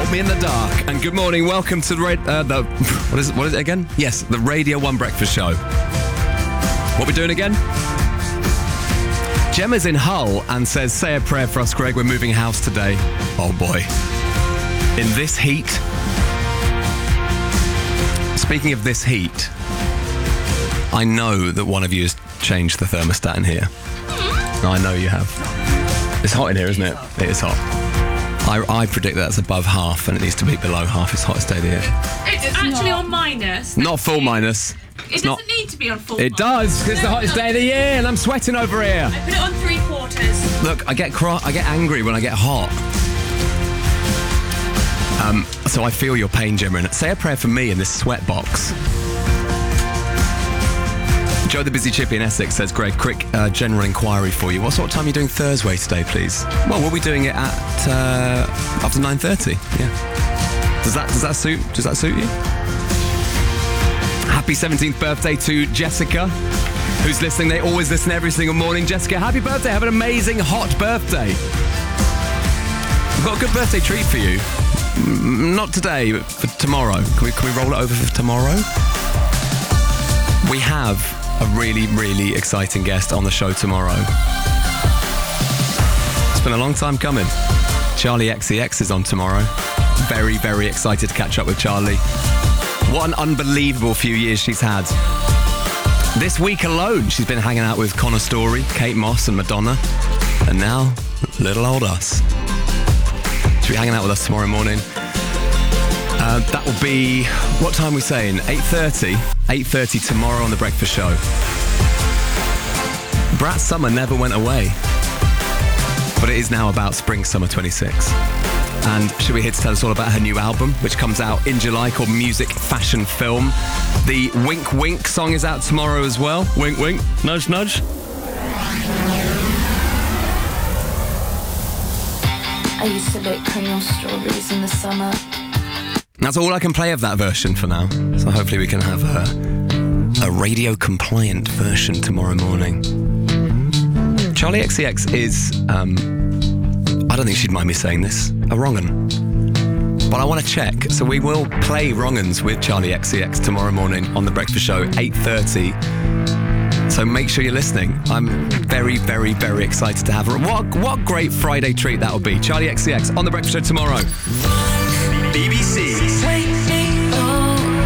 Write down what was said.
Help Me in the Dark. And good morning, welcome to what is it again? Yes, the Radio 1 Breakfast Show. What we doing again? Gemma's in Hull and says, say a prayer for us, Greg, we're moving house today. Oh boy. In this heat. Speaking of this heat, I know that one of you has changed the thermostat in here. I know you have. It's hot in here, isn't it? It is hot. I predict that's above half and it needs to be below half. It's hottest day of the year. It's actually on minus. Not full minus. It doesn't need to be on full It does, because it's the hottest day of the year and I'm sweating over here. I put it on 3/4. Look, I get angry when I get hot. So I feel your pain, Gemma. Say a prayer for me in this sweat box. Joe the Busy Chippy in Essex says, Greg, quick general inquiry for you. What sort of time are you doing Thursday today, please? Well, we'll be doing it at after 9:30. Yeah. Does that suit you? Happy 17th birthday to Jessica, who's listening. They always listen every single morning. Jessica, happy birthday. Have an amazing hot birthday. I've got a good birthday treat for you. Not today, but for tomorrow. Can we roll it over for tomorrow? We have a really, really exciting guest on the show tomorrow. It's been a long time coming. Charli XCX is on tomorrow. Very, very excited to catch up with Charli. What an unbelievable few years she's had. This week alone, she's been hanging out with Connor Story, Kate Moss and Madonna. And now, little old us. She'll be hanging out with us tomorrow morning. That will be, what time are we saying? 8:30? 8:30 tomorrow on The Breakfast Show. Brat's summer never went away. But it is now about spring, summer 26. And she'll be here to tell us all about her new album, which comes out in July, called Music, Fashion, Film. The Wink Wink song is out tomorrow as well. Wink Wink, nudge nudge. I used to bake crayon strawberries in the summer. That's all I can play of that version for now. So hopefully we can have a radio-compliant version tomorrow morning. Charli XCX is, I don't think she'd mind me saying this, a wrong'un. But I want to check. So we will play wrong'uns with Charli XCX tomorrow morning on The Breakfast Show, 8:30. So make sure you're listening. I'm very, very, very excited to have her. What great Friday treat that will be. Charli XCX on The Breakfast Show tomorrow.